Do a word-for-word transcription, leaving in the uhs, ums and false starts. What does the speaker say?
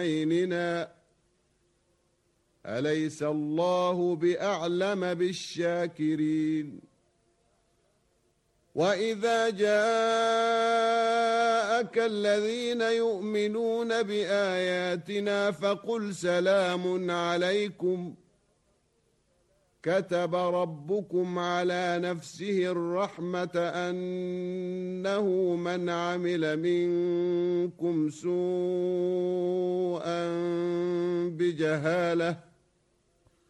عيننا أليس الله بأعلم بالشاكرين وإذا جاءك الذين يؤمنون بآياتنا فقل سلام عليكم كتب ربكم على نفسه الرحمة أنه من عمل منكم سوءا بجهالة